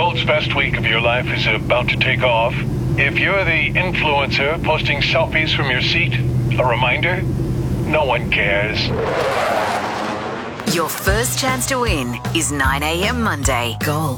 world's best week of your life is about to take off. If you're the influencer posting selfies from your seat, a reminder, no one cares. Your first chance to win is 9 a.m. Monday. Gold.